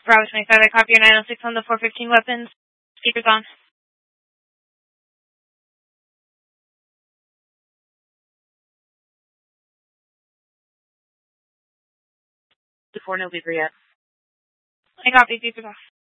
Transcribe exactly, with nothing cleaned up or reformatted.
Bravo twenty-five, I copy your nine oh six on the four fifteen weapons. Speakers on. The four no beeper yet. I copy, speakers off.